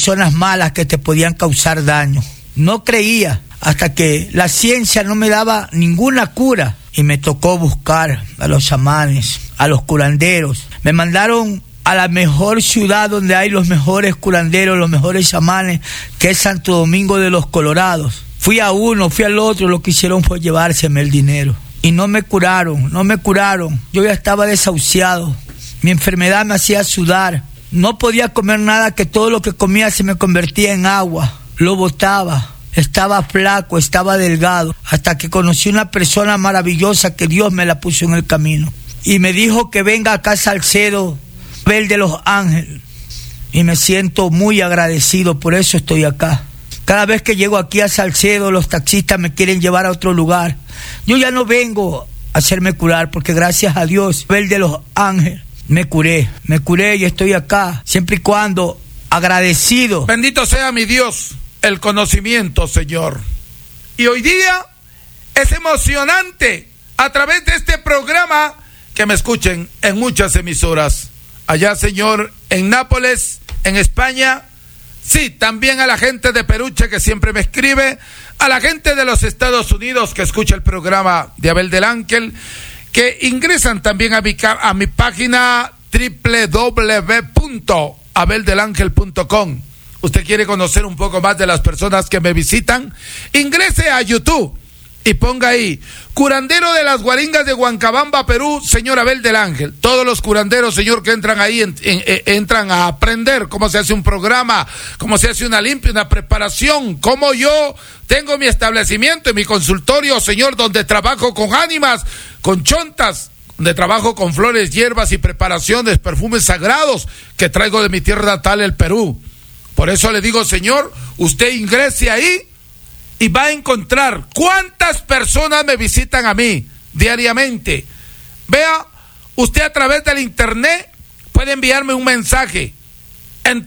personas malas que te podían causar daño. No creía hasta que la ciencia no me daba ninguna cura y me tocó buscar a los chamanes, a los curanderos. Me mandaron a la mejor ciudad donde hay los mejores curanderos, los mejores chamanes, que es Santo Domingo de los Colorados. Fui a uno, fui al otro, lo que hicieron fue llevárseme el dinero. Y no me curaron. Yo ya estaba desahuciado. Mi enfermedad me hacía sudar. No podía comer nada, que todo lo que comía se me convertía en agua. Lo botaba. Estaba flaco, estaba delgado, hasta que conocí una persona maravillosa que Dios me la puso en el camino. Y me dijo que venga acá a Salcedo, Abel de los Ángeles. Y me siento muy agradecido, por eso estoy acá. Cada vez que llego aquí a Salcedo, los taxistas me quieren llevar a otro lugar. Yo ya no vengo a hacerme curar, porque gracias a Dios, Abel de los Ángeles, me curé y estoy acá, siempre y cuando agradecido. Bendito sea mi Dios, el conocimiento, Señor. Y hoy día es emocionante a través de este programa que me escuchen en muchas emisoras. Allá, Señor, en Nápoles, en España. Sí, también a la gente de Peruche que siempre me escribe, a la gente de los Estados Unidos que escucha el programa de Abel del Ángel, que ingresan también a mi página www.abeldelangel.com. Usted quiere conocer un poco más de las personas que me visitan, ingrese a YouTube y ponga ahí, curandero de las Guaringas de Huancabamba, Perú, señor Abel del Ángel. Todos los curanderos, señor, que entran ahí, entran a aprender cómo se hace un programa, cómo se hace una limpia, una preparación, cómo yo tengo mi establecimiento y mi consultorio, señor, donde trabajo con ánimas, con chontas, donde trabajo con flores, hierbas y preparaciones, perfumes sagrados que traigo de mi tierra natal, el Perú. Por eso le digo, señor, usted ingrese ahí y va a encontrar cuántas personas me visitan a mí diariamente. Vea, usted a través del internet puede enviarme un mensaje en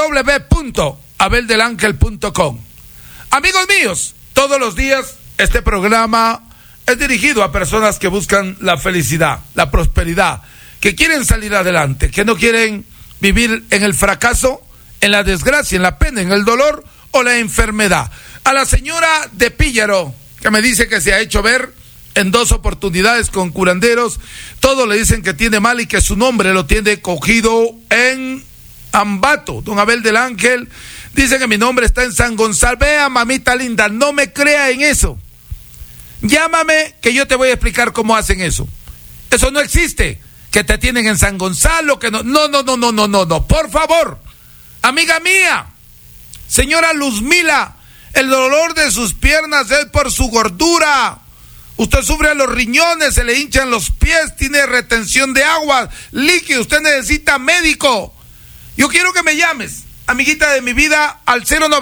www.abeldelangel.com. Amigos míos, todos los días este programa es dirigido a personas que buscan la felicidad, la prosperidad, que quieren salir adelante, que no quieren vivir en el fracaso, en la desgracia, en la pena, en el dolor o la enfermedad. A la señora de Píllaro, que me dice que se ha hecho ver en 2 oportunidades con curanderos, todos le dicen que tiene mal y que su nombre lo tiene cogido en Ambato. Don Abel del Ángel dice que mi nombre está en San Gonzalo. Vea, mamita linda, no me crea en eso. Llámame que yo te voy a explicar cómo hacen eso. Eso no existe, que te tienen en San Gonzalo, que no, por favor, amiga mía, señora Luzmila, el dolor de sus piernas es por su gordura. Usted sufre a los riñones, se le hinchan los pies, tiene retención de agua, líquido, usted necesita médico. Yo quiero que me llames, amiguita de mi vida, al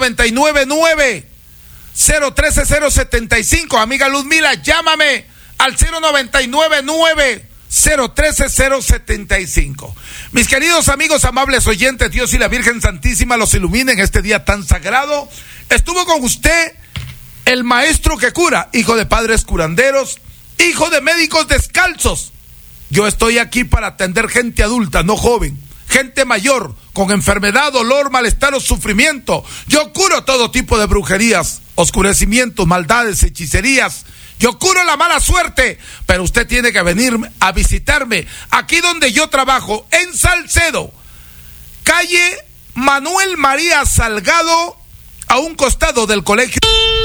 099-013-075. Amiga Luzmila, llámame al 099-013-075. Mis queridos amigos, amables oyentes, Dios y la Virgen Santísima los iluminen en este día tan sagrado. Estuvo con usted el maestro que cura, hijo de padres curanderos, hijo de médicos descalzos. Yo estoy aquí para atender gente adulta, no joven, gente mayor, con enfermedad, dolor, malestar o sufrimiento. Yo curo todo tipo de brujerías, oscurecimientos, maldades, hechicerías. Yo curo la mala suerte, pero usted tiene que venir a visitarme aquí donde yo trabajo, en Salcedo, calle Manuel María Salgado, a un costado del colegio